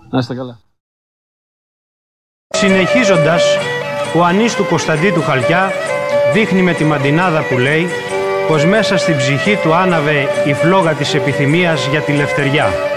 Να είστε καλά. Συνεχίζοντας, ο Ανής του Κωνσταντί του Χαλκιά δείχνει με τη μαντινάδα που λέει πως μέσα στην ψυχή του άναβε η φλόγα της επιθυμίας για τη λευτεριά.